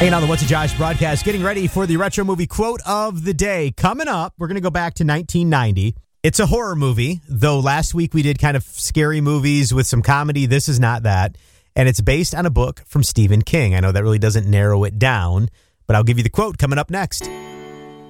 Hanging on the What's a Josh broadcast, getting ready for the retro movie quote of the day. Coming up, we're going to go back to 1990. It's a horror movie, though last week we did kind of scary movies with some comedy. This is not that. And it's based on a book from Stephen King. I know that really doesn't narrow it down, but I'll give you the quote coming up next.